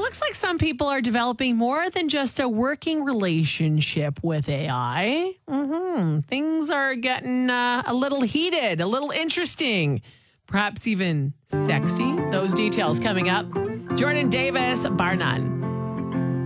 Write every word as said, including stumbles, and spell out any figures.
looks like some people are developing more than just a working relationship with A I. Mm-hmm. Things are getting uh, a little heated, a little interesting, perhaps even sexy. Those details coming up. Jordan Davis, bar none.